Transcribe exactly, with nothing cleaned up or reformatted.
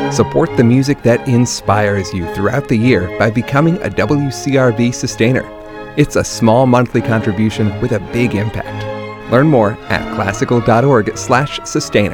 Support the music that inspires you throughout the year by becoming a W C R V sustainer. It's a small monthly contribution with a big impact. Learn more at classical dot org slash sustainer.